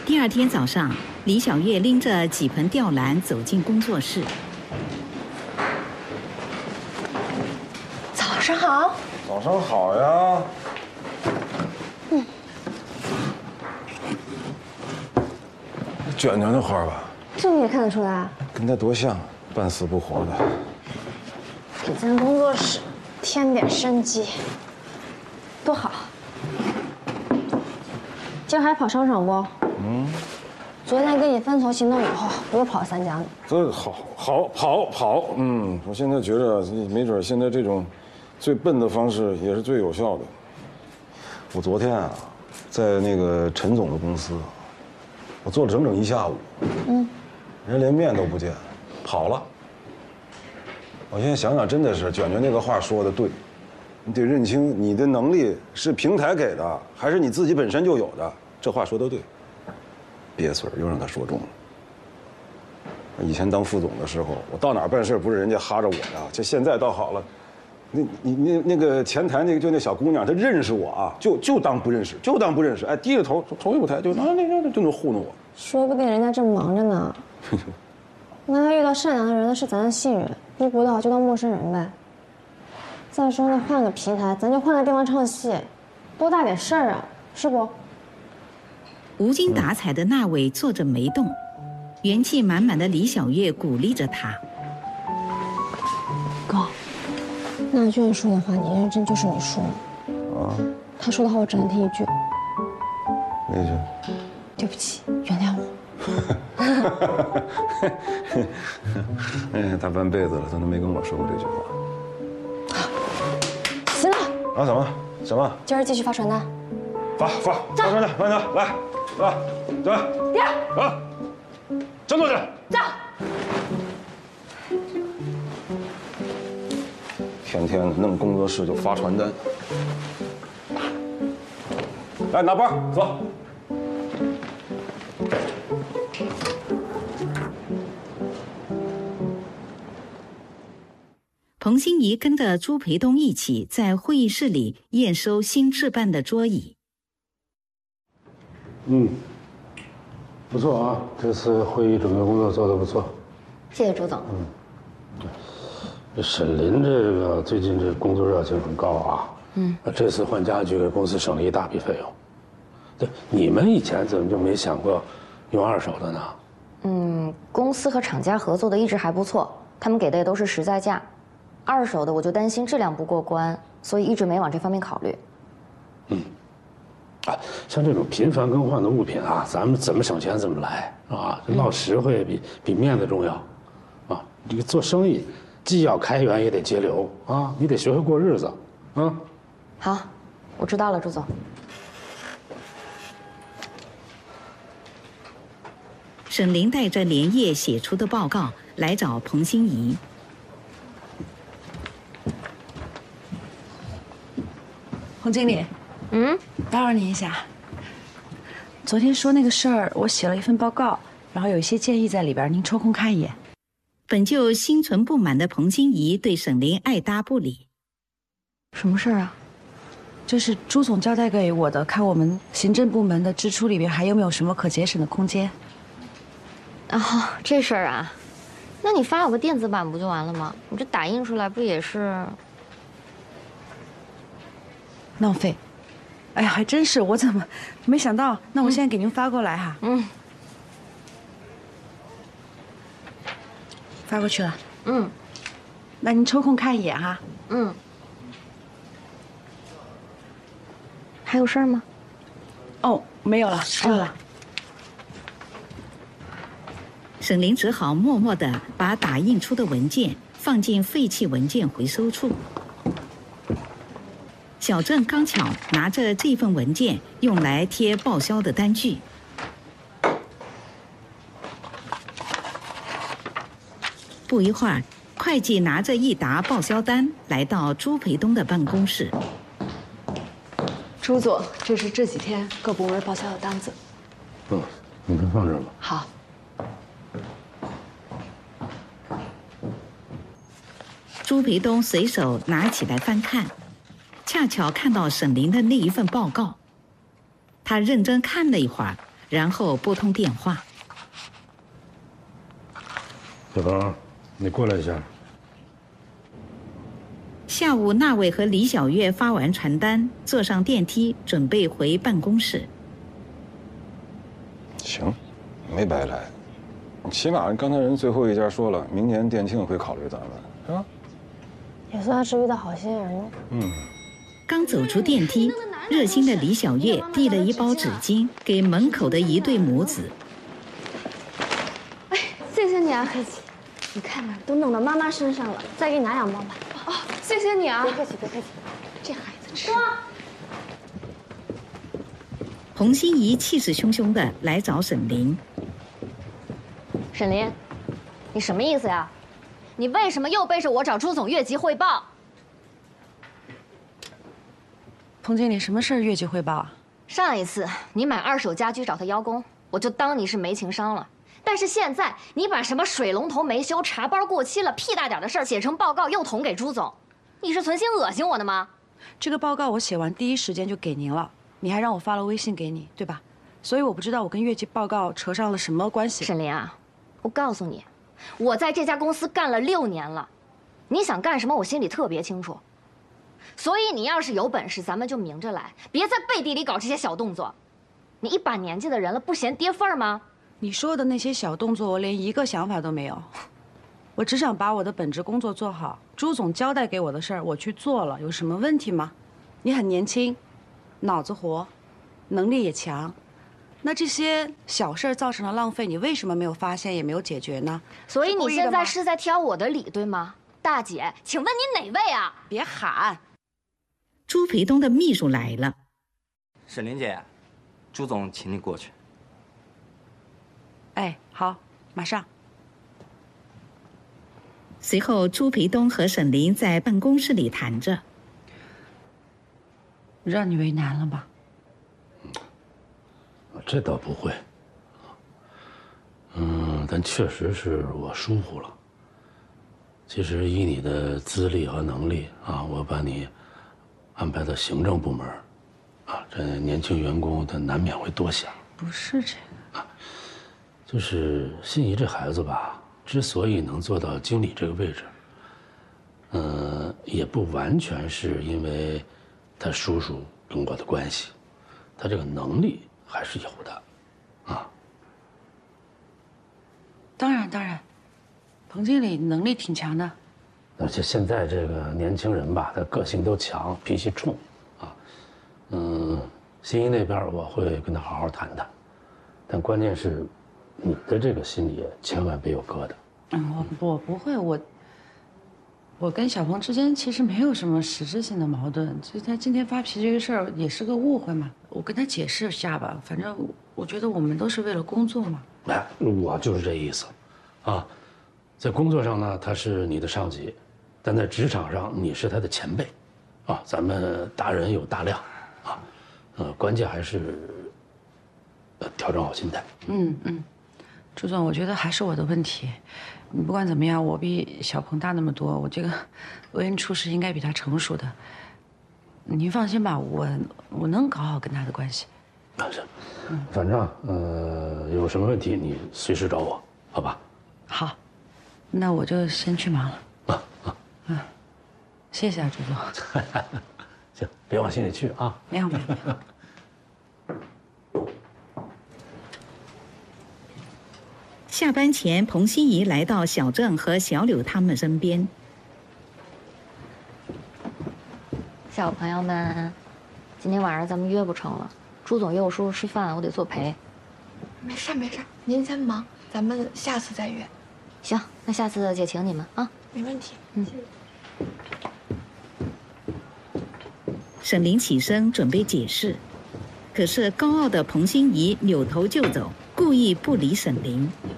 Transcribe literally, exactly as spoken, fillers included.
第二天早上，李小月拎着几盆吊兰走进工作室。 早上好。 早上好呀。嗯。卷卷的花吧？ 这你也看得出来？ 跟他多像，半死不活的。 给咱工作室添点生机，多好。今儿还跑商场不？嗯。昨天跟你分头行动以后，我又跑了三家呢。 这好，好跑跑，嗯，我现在觉着，没准现在这种最笨的方式也是最有效的。我昨天啊，在那个陈总的公司，我坐了整整一下午，嗯，人连面都不见，跑了。我现在想想，真的是卷卷那个话说的对，你得认清你的能力是平台给的，还是你自己本身就有的。这话说的对。憋嘴又让他说中了。以前当副总的时候，我到哪儿办事不是人家哈着我呀？这现在倒好了，那你那那个前台那个就那小姑娘，她认识我啊，就就当不认识，就当不认识，哎，低着头头一舞台就啊那个就能糊弄我。 说不定人家正忙着呢。那他遇到善良的人呢，是咱的幸运；遇不到就当陌生人呗。再说那换个平台，咱就换个地方唱戏，多大点事儿啊，是不？ 无精打采的那位坐着没动，元气满满的李小月鼓励着他。 哥，那卷说的话你认真就是你说。啊？他说的话我只能听一句。 哪句？ 对不起，原谅我。 哎，大半辈子了，他都没跟我说过这句话。 行了。 啊？怎么？什么？ 今儿继续发传单。 发发发传单，发传单，来。啊，走， 第二啊，站坐下， 站。 天天弄工作室就发传单，来拿包走。 彭欣怡跟着朱培东一起在会议室里验收新置办的桌椅。 嗯，不错啊，这次会议准备工作做得不错。 谢谢朱总。 嗯，这沈林这个最近这工作热情很高啊。嗯，这次换家具给公司省了一大笔费用。对，你们以前怎么就没想过用二手的呢？ 嗯，公司和厂家合作的一直还不错，他们给的也都是实在价。二手的我就担心质量不过关，所以一直没往这方面考虑。 嗯。啊，像这种频繁更换的物品啊，咱们怎么省钱怎么来啊！这闹实惠比比面子重要，啊！这个做生意既要开源也得节流啊，你得学会过日子，啊！ 好，我知道了，朱总。 沈林带着连夜写出的报告来找彭欣怡。 彭经理。嗯，打扰您一下。昨天说那个事儿，我写了一份报告，然后有一些建议在里边，您抽空看一眼。 本就心存不满的彭欣怡对沈林爱答不理。 什么事儿啊？ 这是朱总交代给我的，看我们行政部门的支出里边还有没有什么可节省的空间。 哦，这事儿啊，那你发我个电子版不就完了吗？我这打印出来不也是浪费？哎呀，还真是，我怎么没想到？那我现在给您发过来哈。嗯。发过去了。嗯。那您抽空看一眼哈。 嗯。还有事儿吗？ 哦，没有了，没有了。 沈林只好默默地把打印出的文件放进废弃文件回收处。小郑刚巧拿着这份文件用来贴报销的单据。不一会儿，会计拿着一沓报销单来到朱培东的办公室。 朱总，这是这几天各部门报销的单子。 嗯，你先放这儿吧。 好。 朱培东随手拿起来翻看。恰巧看到沈林的那一份报告，他认真看了一会儿， 然后拨通电话。 小鹏，你过来一下。 下午，那伟和李小月发完传单，坐上电梯，准备回办公室。 行，没白来。起码刚才人最后一家说了，明年店庆会考虑咱们，是吧？ 也算是遇到好心人了。 嗯。 刚走出电梯，热心的李小月递了一包纸巾给门口的一对母子。 哎，谢谢你啊，客气。你看嘛，都弄到妈妈身上了，再给你拿两包吧。 哦，谢谢你啊！ 别客气，别客气。 这孩子吃。 洪心怡气势汹汹地来找沈林。 沈林，你什么意思呀？你为什么又背着我找朱总越级汇报？ 彭经理，什么事儿越级汇报啊？ 上一次你买二手家居找他邀功，我就当你是没情商了。但是现在你把什么水龙头没修、茶包过期了，屁大点的事儿写成报告又捅给朱总，你是存心恶心我的吗？ 这个报告我写完第一时间就给您了，你还让我发了微信给你，对吧？所以我不知道我跟越级报告扯上了什么关系。 沈林啊，我告诉你，我在这家公司干了六年了，你想干什么我心里特别清楚。所以你要是有本事，咱们就明着来，别在背地里搞这些小动作。你一把年纪的人了，不嫌跌份儿吗？ 你说的那些小动作，我连一个想法都没有。我只想把我的本职工作做好。朱总交代给我的事儿，我去做了，有什么问题吗？你很年轻，脑子活，能力也强。那这些小事儿造成了浪费，你为什么没有发现，也没有解决呢？ 所以你现在是在挑我的理，对吗？大姐，请问你哪位啊？ 别喊！ 朱培东的秘书来了。 沈林姐，朱总请你过去。 哎，好，马上。 随后，朱培东和沈林在办公室里谈着。 让你为难了吧？ 这倒不会。嗯，但确实是我疏忽了。其实以你的资历和能力啊，我把你安排到行政部门，啊，这年轻员工他难免会多想。 不是这个。啊， 就是心怡这孩子吧，之所以能做到经理这个位置，呃，也不完全是因为他叔叔跟我的关系，他这个能力还是有的，啊。 当然当然，彭经理能力挺强的。 而且现在这个年轻人吧，他个性都强，脾气冲，啊，嗯，心怡那边我会跟他好好谈谈，但关键是。你的这个心里千万别有疙瘩。 嗯，我我不会，我我跟小鹏之间其实没有什么实质性的矛盾，就他今天发脾气这个事儿也是个误会嘛，我跟他解释一下吧。反正我觉得我们都是为了工作嘛。 哎，我就是这意思，啊，在工作上呢他是你的上级，但在职场上你是他的前辈，啊，咱们大人有大量，啊，呃，关键还是呃调整好心态。 嗯嗯。朱总，我觉得还是我的问题。你不管怎么样，我比小鹏大那么多，我这个为人处事应该比他成熟的。您放心吧，我我能搞好跟他的关系。 啊是，嗯，反正呃有什么问题你随时找我，好吧？ 好，那我就先去忙了。啊啊嗯，谢谢啊，朱总。 行，别往心里去啊。 没有没有没有。 下班前，彭心怡来到小郑和小柳他们身边。 小朋友们，今天晚上咱们约不成了，朱总约我叔叔吃饭，我得作陪。 没事没事，您先忙，咱们下次再约。 行，那下次姐请你们啊。 没问题。 嗯。 沈林起身准备解释，可是高傲的彭心怡扭头就走，故意不理沈林。